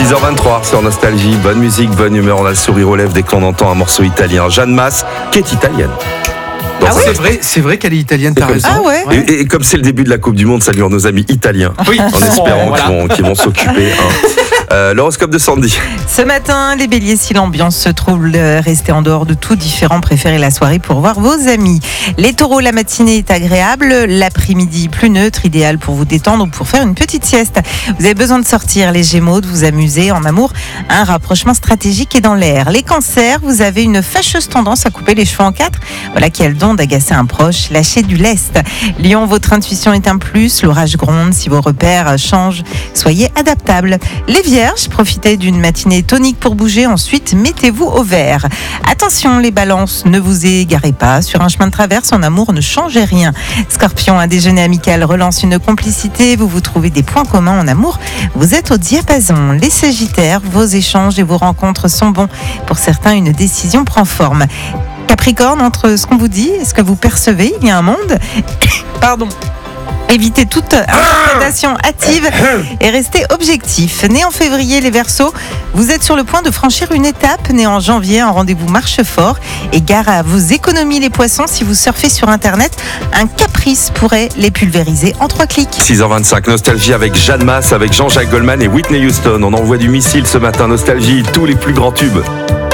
6h23 sur Nostalgie, bonne musique, bonne humeur, on a le sourire aux lèvres dès qu'on entend un morceau italien. Jeanne Masse, qui est italienne. C'est vrai qu'elle est italienne, t'as raison. Ah ouais. Et comme c'est le début de la Coupe du Monde, saluons nos amis italiens, en espérant qu'ils vont s'occuper. L'horoscope de Sandy. Ce matin, les béliers, si l'ambiance se trouble, restez en dehors de tout différent, préférez la soirée pour voir vos amis. Les taureaux, la matinée est agréable, l'après-midi plus neutre, idéal pour vous détendre ou pour faire une petite sieste. Vous avez besoin de sortir, les gémeaux, de vous amuser. En amour, un rapprochement stratégique est dans l'air. Les cancers, vous avez une fâcheuse tendance à couper les cheveux en quatre. Voilà qui a le don d'agacer un proche, lâchez du lest. Lion, votre intuition est un plus, l'orage gronde, si vos repères changent, soyez adaptable. Les vierges, profitez d'une matinée tonique pour bouger, ensuite mettez-vous au vert. Attention les balances, ne vous égarez pas, sur un chemin de traverse, en amour ne changez rien. Scorpion, un déjeuner amical relance une complicité, vous trouvez des points communs en amour, vous êtes au diapason. Les sagittaires, vos échanges et vos rencontres sont bons, pour certains une décision prend forme. Capricorne, entre ce qu'on vous dit et ce que vous percevez, il y a un monde. Pardon. Évitez toute interprétation hâtive et restez objectif. Né en février, les Verseaux, vous êtes sur le point de franchir une étape. Né en janvier, un rendez-vous marche fort. Et gare à vos économies, les Poissons, si vous surfez sur Internet, un caprice pourrait les pulvériser en 3 clics. 6h25, Nostalgie avec Jeanne Masse, avec Jean-Jacques Goldman et Whitney Houston. On envoie du missile ce matin, Nostalgie, tous les plus grands tubes.